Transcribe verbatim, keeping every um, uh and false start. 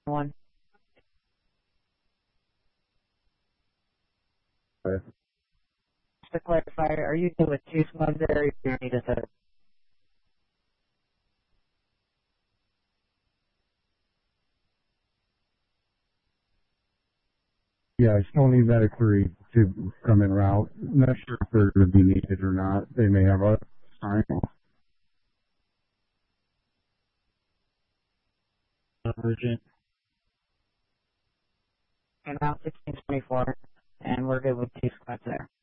One. Okay. Just to clarify, are you good with two squads there, or do you need a third? Yeah, I still need medic three to come en route. Not sure if they're going to be needed or not. They may have a sign off. Urgent. And now sixteen twenty-four, and we're good with two squads there.